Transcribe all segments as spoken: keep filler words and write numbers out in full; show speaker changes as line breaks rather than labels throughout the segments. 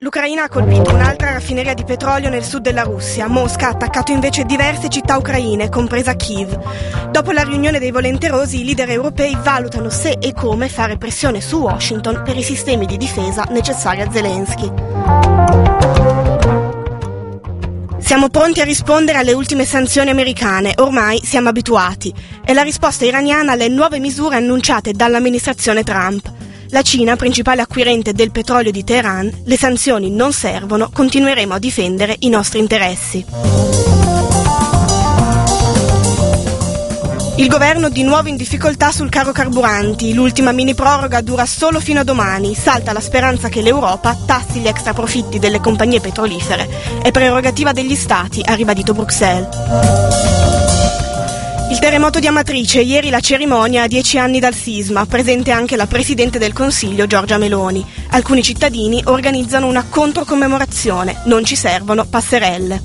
L'Ucraina ha colpito un'altra raffineria di petrolio nel sud della Russia. Mosca ha attaccato invece diverse città ucraine, compresa Kiev. Dopo la riunione dei volenterosi, i leader europei valutano se e come fare pressione su Washington per i sistemi di difesa necessari a Zelensky. Siamo pronti a rispondere alle ultime sanzioni americane, ormai siamo abituati. È la risposta iraniana alle nuove misure annunciate dall'amministrazione Trump. La Cina, principale acquirente del petrolio di Teheran, le sanzioni non servono, continueremo a difendere i nostri interessi. Il governo di nuovo in difficoltà sul caro carburanti, l'ultima mini proroga dura solo fino a domani, salta la speranza che l'Europa tassi gli extraprofitti delle compagnie petrolifere. È prerogativa degli Stati, ha ribadito Bruxelles. Il terremoto di Amatrice, ieri la cerimonia a dieci anni dal sisma, presente anche la Presidente del Consiglio Giorgia Meloni. Alcuni cittadini organizzano una controcommemorazione, non ci servono passerelle.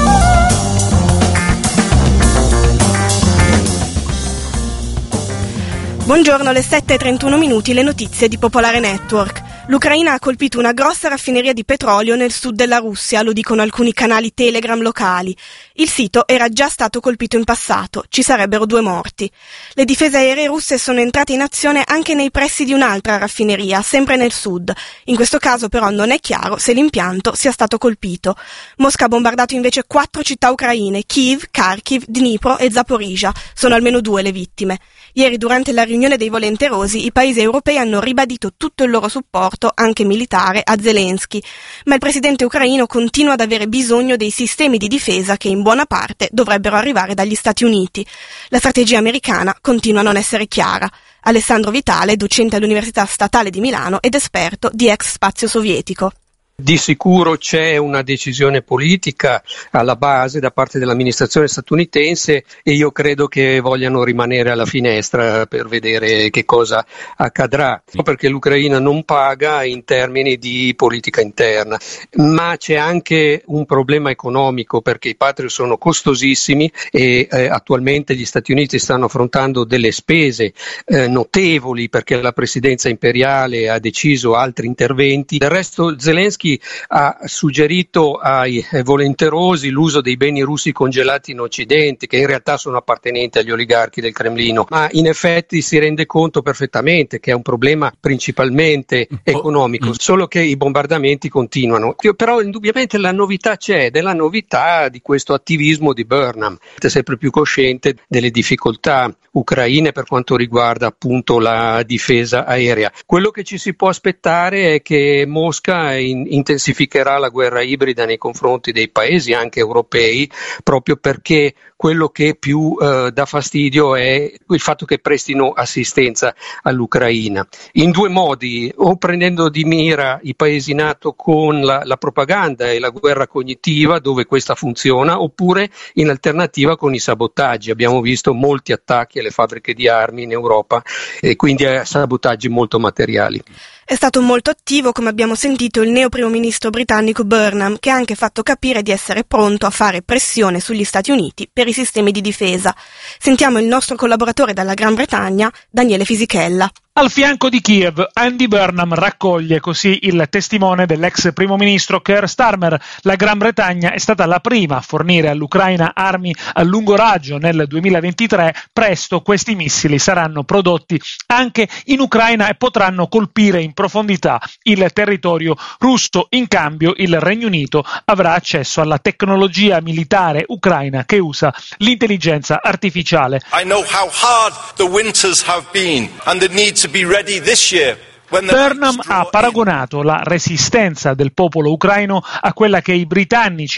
Buongiorno, alle sette e trentuno minuti, le notizie di Popolare Network. L'Ucraina ha colpito una grossa raffineria di petrolio nel sud della Russia, lo dicono alcuni canali Telegram locali. Il sito era già stato colpito in passato, ci sarebbero due morti. Le difese aeree russe sono entrate in azione anche nei pressi di un'altra raffineria, sempre nel sud. In questo caso però non è chiaro se l'impianto sia stato colpito. Mosca ha bombardato invece quattro città ucraine, Kiev, Kharkiv, Dnipro e Zaporizhzhia. Sono almeno due le vittime. Ieri, durante la riunione dei volenterosi, i paesi europei hanno ribadito tutto il loro supporto, anche militare, a Zelensky. Ma il presidente ucraino continua ad avere bisogno dei sistemi di difesa che in buona parte dovrebbero arrivare dagli Stati Uniti. La strategia americana continua a non essere chiara. Alessandro Vitale, docente all'Università Statale di Milano ed esperto di ex spazio sovietico.
Di sicuro c'è una decisione politica alla base da parte dell'amministrazione statunitense e io credo che vogliano rimanere alla finestra per vedere che cosa accadrà, perché l'Ucraina non paga in termini di politica interna, ma c'è anche un problema economico perché i Patriot sono costosissimi e eh, attualmente gli Stati Uniti stanno affrontando delle spese eh, notevoli perché la presidenza imperiale ha deciso altri interventi. Del resto Zelensky ha suggerito ai volenterosi l'uso dei beni russi congelati in Occidente, che in realtà sono appartenenti agli oligarchi del Cremlino, ma in effetti si rende conto perfettamente che è un problema principalmente economico, solo che i bombardamenti continuano. Però indubbiamente la novità c'è, della novità di questo attivismo di Burnham, è sempre più cosciente delle difficoltà ucraine per quanto riguarda appunto la difesa aerea. Quello che ci si può aspettare è che Mosca in, intensificherà la guerra ibrida nei confronti dei paesi anche europei, proprio perché quello che più eh, dà fastidio è il fatto che prestino assistenza all'Ucraina. In due modi, o prendendo di mira i paesi NATO con la, la propaganda e la guerra cognitiva, dove questa funziona, oppure in alternativa con i sabotaggi. Abbiamo visto molti attacchi alle fabbriche di armi in Europa e quindi a sabotaggi molto materiali.
È stato molto attivo, come abbiamo sentito, il neo primo ministro britannico Burnham, che ha anche fatto capire di essere pronto a fare pressione sugli Stati Uniti per i sistemi di difesa. Sentiamo il nostro collaboratore dalla Gran Bretagna, Daniele Fisichella.
Al fianco di Kiev, Andy Burnham raccoglie così il testimone dell'ex primo ministro Keir Starmer. La Gran Bretagna è stata la prima a fornire all'Ucraina armi a lungo raggio nel duemilaventitré. Presto questi missili saranno prodotti anche in Ucraina e potranno colpire in profondità il territorio russo. In cambio, il Regno Unito avrà accesso alla tecnologia militare ucraina che usa l'intelligenza artificiale.
I know how hard the winters have been and the need to be ready this year.
Burnham ha paragonato la resistenza del popolo ucraino a quella che i britannici